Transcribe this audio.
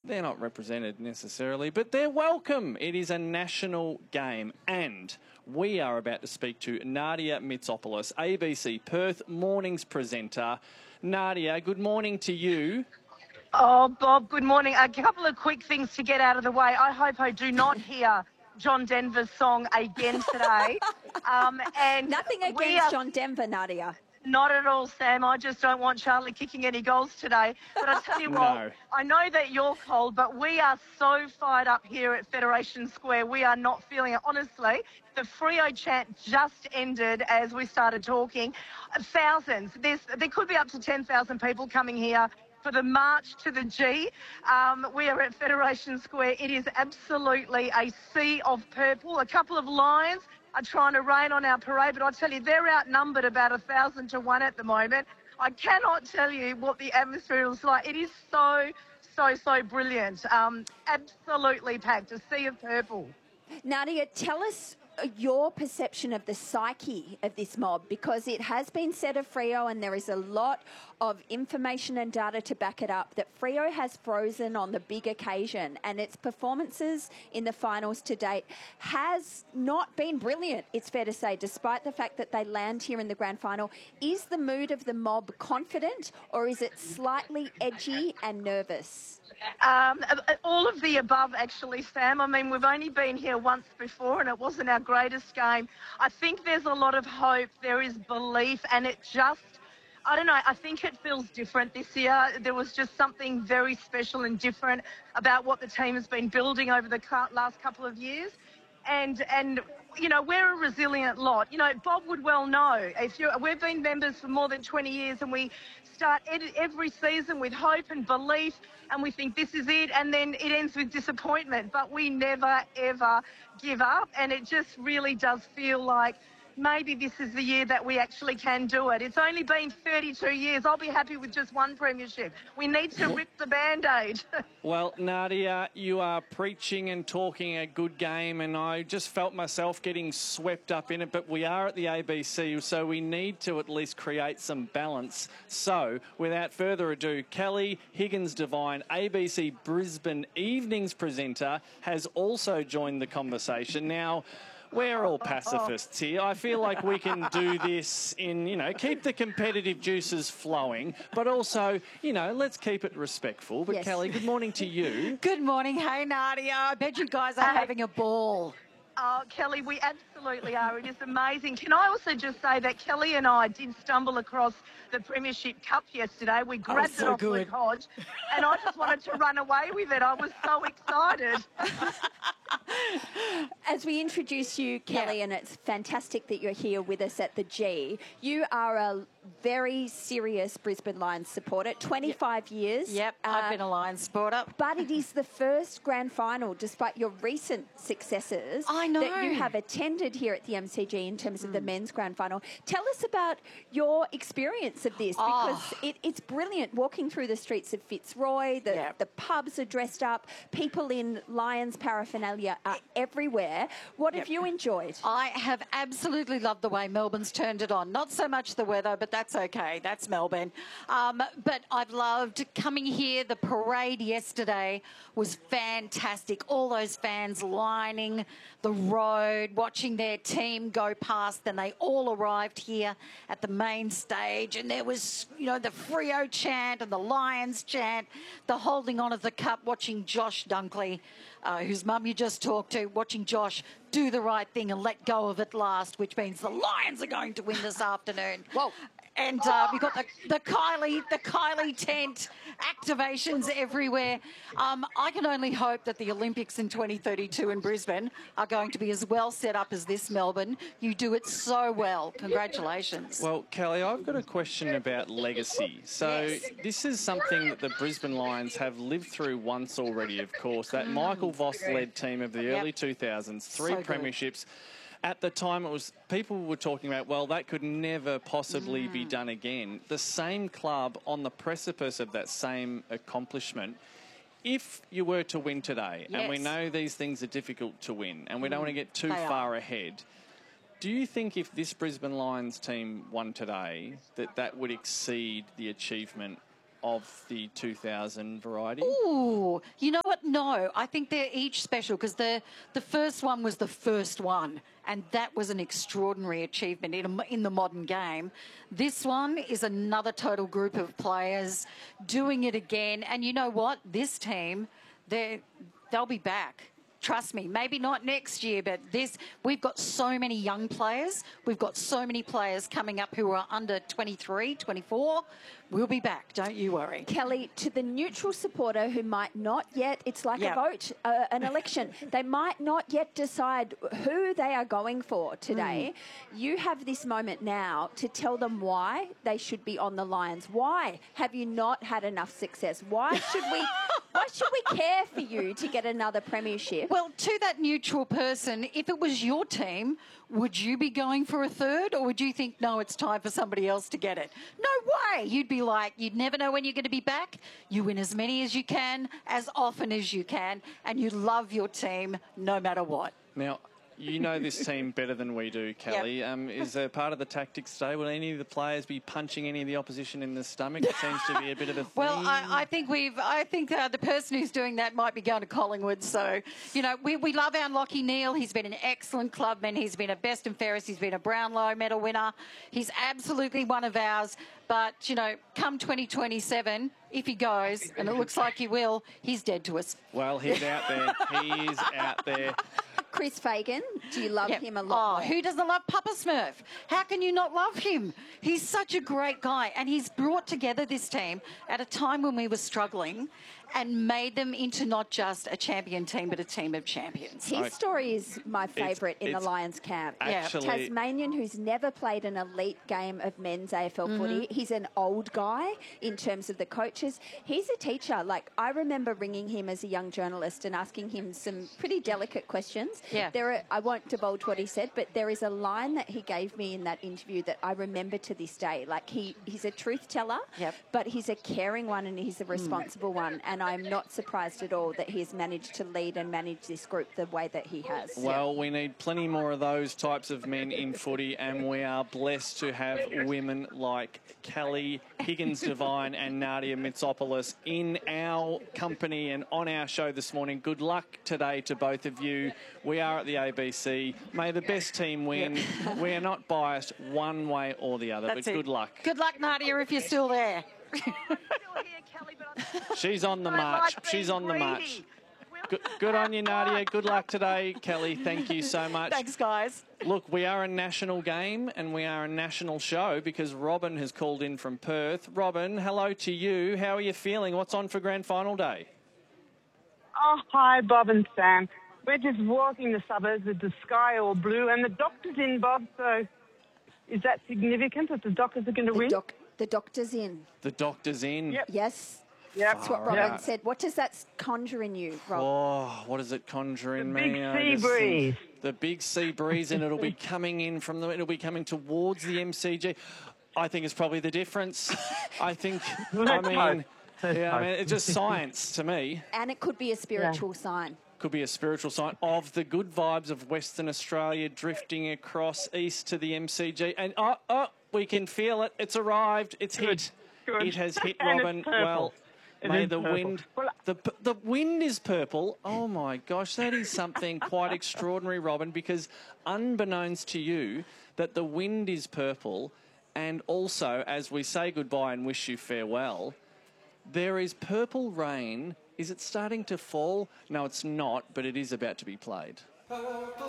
they're not represented necessarily, but they're welcome. It is a national game, and we are about to speak to Nadia Mitsopoulos, ABC Perth Mornings presenter. Nadia, good morning to you. Oh, Bob, good morning. A couple of quick things to get out of the way. I hope I do not hear John Denver's song again today. Nothing against John Denver, Nadia. Not at all, Sam. I just don't want Charlie kicking any goals today. But I tell you what, I know that you're cold, but we are so fired up here at Federation Square. We are not feeling it. Honestly, the Freo chant just ended as we started talking. Thousands. There could be up to 10,000 people coming here for the March to the G. We are at Federation Square. It is absolutely a sea of purple. A couple of Lions are trying to rain on our parade, but I tell you, they're outnumbered about 1,000 to 1 at the moment. I cannot tell you what the atmosphere is like. It is so brilliant. Absolutely packed, a sea of purple. Nadia, tell us your perception of the psyche of this mob, because it has been said of Freo, and there is a lot of information and data to back it up, that Freo has frozen on the big occasion, and its performances in the finals to date has not been brilliant, it's fair to say, despite the fact that they land here in the grand final. Is the mood of the mob confident, or is it slightly edgy and nervous? All of the above, actually, Sam. I mean, we've only been here once before, and it wasn't our greatest game. I think there's a lot of hope. There is belief, and it just, I don't know, I think it feels different this year. There was just something very special and different about what the team has been building over the last couple of years. And you know, we're a resilient lot. You know, Bob would well know. We've been members for more than 20 years, and we start every season with hope and belief, and we think this is it, and then it ends with disappointment. But we never, ever give up, and it just really does feel like maybe this is the year that we actually can do it. It's only been 32 years. I'll be happy with just one premiership. We need to rip the Band-Aid. Well, Nadia, you are preaching and talking a good game, and I just felt myself getting swept up in it, but we are at the ABC, so we need to at least create some balance. So, without further ado, Kelly Higgins-Devine, ABC Brisbane Evenings presenter, has also joined the conversation. Now, we're all pacifists here. I feel like we can do this in, you know, keep the competitive juices flowing, but also, you know, let's keep it respectful. But yes. Kelly, good morning to you. Good morning. Hey, Nadia. I bet you guys are having a ball. Oh, Kelly, we absolutely are. It is amazing. Can I also just say that Kelly and I did stumble across the Premiership Cup yesterday. We grabbed it off Luke Hodge, and I just wanted to run away with it. I was so excited. As we introduce you, Kelly, and it's fantastic that you're here with us at the G, you are a very serious Brisbane Lions supporter, 25 years. Yep, I've been a Lions supporter. But it is the first grand final, despite your recent successes, I know, that you have attended here at the MCG in terms of the men's grand final. Tell us about your experience of this, because it's brilliant walking through the streets of Fitzroy, the pubs are dressed up, people in Lions paraphernalia are everywhere. What have you enjoyed? I have absolutely loved the way Melbourne's turned it on. Not so much the weather, but that's okay. That's Melbourne. But I've loved coming here. The parade yesterday was fantastic. All those fans lining the road, watching their team go past. Then they all arrived here at the main stage, and there was, you know, the Freo chant and the Lions chant, the holding on of the cup, watching Josh Dunkley, whose mum you just talked to, watching Josh do the right thing and let go of it last, which means the Lions are going to win this afternoon. Whoa. And we've got the Kylie tent, activations everywhere. I can only hope that the Olympics in 2032 in Brisbane are going to be as well set up as this, Melbourne. You do it so well. Congratulations. Well, Kelly, I've got a question about legacy. So this is something that the Brisbane Lions have lived through once already, of course. That Michael Voss-led team of the early 2000s, three premierships. At the time, it was people were talking about, well, that could never possibly be done again. The same club on the precipice of that same accomplishment. If you were to win today, and we know these things are difficult to win, and we don't want to get too far ahead, do you think if this Brisbane Lions team won today, that would exceed the achievement of the 2000 variety? Ooh, you know what? No, I think they're each special because the first one was the first one, and that was an extraordinary achievement in the modern game. This one is another total group of players doing it again, and you know what? This team, they'll be back. Trust me, maybe not next year, but we've got so many young players. We've got so many players coming up who are under 23, 24. We'll be back, don't you worry. Kelly, to the neutral supporter who might not yet, it's like a vote, an election, they might not yet decide who they are going for today. You have this moment now to tell them why they should be on the Lions. Why have you not had enough success? Why should we care for you to get another premiership? Well, to that neutral person, if it was your team, would you be going for a third, or would you think, no, it's time for somebody else to get it? No way. You'd be like, you'd never know when you're going to be back. You win as many as you can, as often as you can, and you love your team no matter what. Now, you know this team better than we do, Kelly. Yep. Is there part of the tactics today? Will any of the players be punching any of the opposition in the stomach? It seems to be a bit of a theme. Well, I think the person who's doing that might be going to Collingwood. So, you know, we love our Lachie Neale. He's been an excellent clubman. He's been a best and fairest. He's been a Brownlow medal winner. He's absolutely one of ours. But, you know, come 2027, if he goes, and it looks like he will, he's dead to us. Well, he's out there. He is out there. Chris Fagan, do you love him a lot? Who doesn't love Papa Smurf? How can you not love him? He's such a great guy, and he's brought together this team at a time when we were struggling and made them into not just a champion team, but a team of champions. His story is my favourite in the Lions camp. Actually, Tasmanian, who's never played an elite game of men's AFL footy. He's an old guy in terms of the coaches. He's a teacher. Like, I remember ringing him as a young journalist and asking him some pretty delicate questions. Yeah. I won't divulge what he said, but there is a line that he gave me in that interview that I remember to this day. Like, he's a truth teller, but he's a caring one and he's a responsible one. And I'm not surprised at all that he's managed to lead and manage this group the way that he has. Well, we need plenty more of those types of men in footy, and we are blessed to have women like Kelly Higgins-Devine and Nadia Mitsopoulos in our company and on our show this morning. Good luck today to both of you. We are at the ABC. May the best team win. We are not biased one way or the other, but good luck. Good luck, Nadia, if you're still there. She's on the march. She's on the march. Good on you, Nadia. Good luck today, Kelly. Thank you so much. Thanks, guys. Look, we are a national game and we are a national show because Robin has called in from Perth. Robin, hello to you. How are you feeling? What's on for grand final day? Oh, hi, Bob and Sam. We're just walking the suburbs with the sky all blue and the doctor's in, Bob, so is that significant that the doctors are going to win? The doctor's in. The doctor's in? Yep. Yes. Yep. That's what Robin said. What does that conjure in you, Rob? Oh, what does it conjure in me? Big sea breeze. The big sea breeze, and it'll be coming in from it'll be coming towards the MCG. I think it's probably the difference. I think, it's just science to me. And it could be a spiritual sign. Could be a spiritual sign of the good vibes of Western Australia drifting across east to the MCG. And, we can feel it. It's arrived. It's hit. Good. It has hit, And Robin. it's purple. Well, It may is the purple. wind... Well, The wind is purple. Oh, my gosh. That is something quite extraordinary, Robin, because unbeknownst to you that the wind is purple, and also, as we say goodbye and wish you farewell, there is purple rain. Is it starting to fall? No, it's not, but it is about to be played.